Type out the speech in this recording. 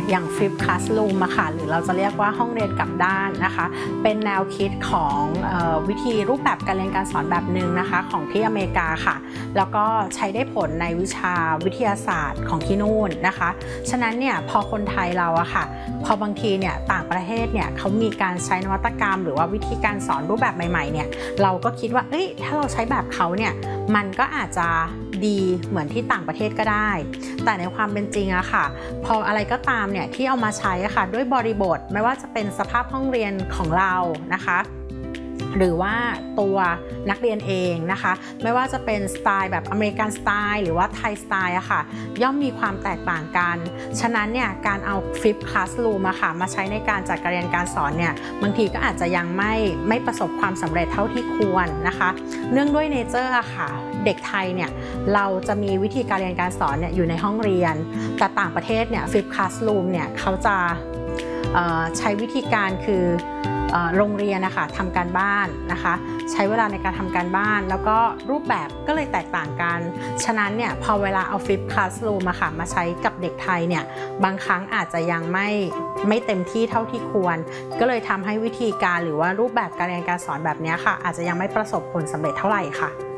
อย่าง Flip Classroom อะค่ะหรือเราจะเรียกว่าห้องเรียนกลับด้านนะคะเป็นแนวคิดของวิธีรูปแบบการเรียนการสอนแบบหนึ่งนะคะของที่อเมริกาค่ะแล้วก็ใช้ได้ผลในวิชาวิทยาศาสตร์ของที่นู่นนะคะฉะนั้นเนี่ยพอคนไทยเราอะค่ะพอบางทีเนี่ยต่างประเทศเนี่ยเขามีการใช้นวัตกรรมหรือว่าวิธีการสอนรูปแบบใหม่ๆเนี่ยเราก็คิดว่าถ้าเราใช้แบบเขาเนี่ยมันก็อาจจะดีเหมือนที่ต่างประเทศก็ได้แต่ในความเป็นจริงอะค่ะพออะไรก็ตามเนี่ยที่เอามาใช้อะค่ะด้วยบริบทไม่ว่าจะเป็นสภาพห้องเรียนของเรานะคะหรือว่าตัวนักเรียนเองนะคะไม่ว่าจะเป็นสไตล์แบบอเมริกันสไตล์หรือว่าไทยสไตล์อะค่ะย่อมมีความแตกต่างกันฉะนั้นเนี่ยการเอา Flip Classroom อะค่ะมาใช้ในการจัดการเรียนการสอนเนี่ยบางทีก็อาจจะยังไม่ประสบความสำเร็จเท่าที่ควรนะคะเนื่องด้วยเนเจอร์อะค่ะเด็กไทยเนี่ยเราจะมีวิธีการเรียนการสอนเนี่ยอยู่ในห้องเรียนแต่ต่างประเทศเนี่ย Flip Classroom เนี่ยเขาจะใช้วิธีการคือโรงเรียนนะคะทำการบ้านนะคะใช้เวลาในการทำการบ้านแล้วก็รูปแบบก็เลยแตกต่างกันฉะนั้นเนี่ยพอเวลาเอา Flip Classroom มาใช้กับเด็กไทยเนี่ยบางครั้งอาจจะยังไม่เต็มที่เท่าที่ควรก็เลยทำให้วิธีการหรือว่ารูปแบบการเรียนการสอนแบบนี้ค่ะอาจจะยังไม่ประสบผลสำเร็จเท่าไหร่ค่ะ